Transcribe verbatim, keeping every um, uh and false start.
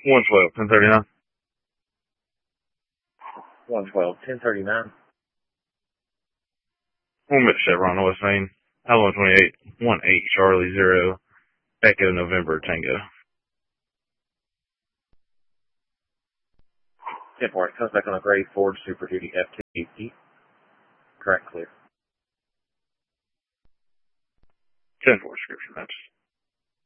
one twelve, ten thirty-nine. one twelve, ten thirty-nine. One minute Chevron, West Main. Alabama twenty-eight, one eight, Charlie zero, Echo November Tango. ten four, it comes back on a gray Ford Super Duty F two fifty. Correct, clear. ten four, description matches.